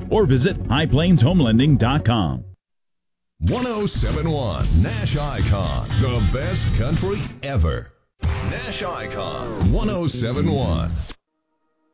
or visit highplainshomelending.com. 1071 Nash Icon, the best country ever. Nash Icon 1071.